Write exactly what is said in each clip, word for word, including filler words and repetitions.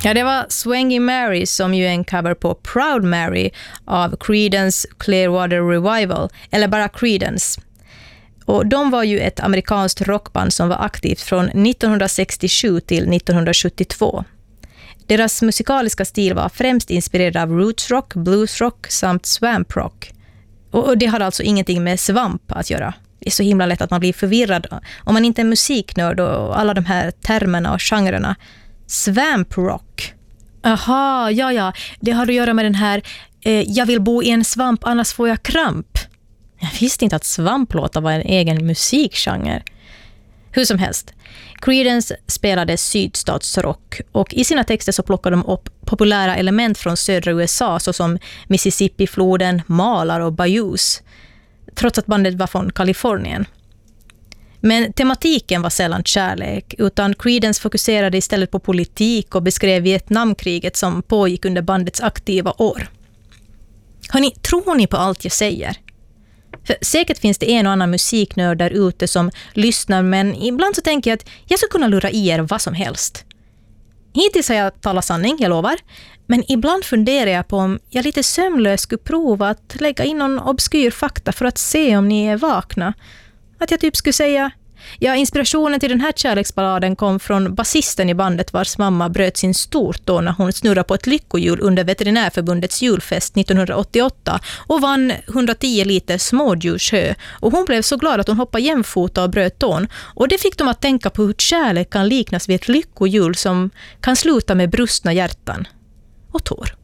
Ja, det var Swangy Mary som ju är en cover på Proud Mary av Creedence Clearwater Revival, eller bara Creedence. Och de var ju ett amerikanskt rockband som var aktivt från nittonhundrasextiosju till nittonhundrasjuttiotvå. Deras musikaliska stil var främst inspirerad av rootsrock, bluesrock samt swamprock. Och det har alltså ingenting med svamp att göra. Det är så himla lätt att man blir förvirrad om man inte är musiknörd och alla de här termerna och genrerna. Swamprock. Aha, ja ja. Det har att göra med den här eh, jag vill bo i en svamp annars får jag kramp. Jag visste inte att svamplåtar var en egen musikgenre. Hur som helst. Creedence spelade sydstatsrock och i sina texter så plockade de upp populära element från södra U S A såsom Mississippi-floden, malar och bayous, trots att bandet var från Kalifornien. Men tematiken var sällan kärlek, utan Creedence fokuserade istället på politik och beskrev Vietnamkriget som pågick under bandets aktiva år. Hörrni, tror ni på allt jag säger? För säkert finns det en och annan musiknörd där ute som lyssnar, men ibland så tänker jag att jag skulle kunna lura i er vad som helst. Hittills har jag talat sanning, jag lovar. Men ibland funderar jag på om jag lite sömnlös skulle prova att lägga in någon obskyr fakta för att se om ni är vakna. Att jag typ skulle säga, ja, inspirationen till den här kärleksballaden kom från basisten i bandet vars mamma bröt sin stortå när hon snurrade på ett lyckohjul under Veterinärförbundets julfest nittonhundraåttioåtta och vann hundratio liter smådjurshö. Och hon blev så glad att hon hoppade jämfota och bröt tån. Och det fick dem att tänka på hur kärlek kan liknas vid ett lyckohjul som kan sluta med brustna hjärtan och tår.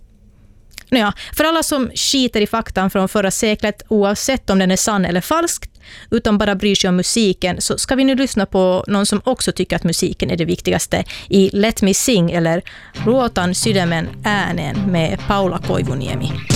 Nåja, för alla som skiter i faktan från förra seklet, oavsett om den är sann eller falsk, utan bara bryr sig om musiken, så ska vi nu lyssna på någon som också tycker att musiken är det viktigaste i Let Me Sing, eller Ruotan sydämen äänen med Paula Koivuniemi.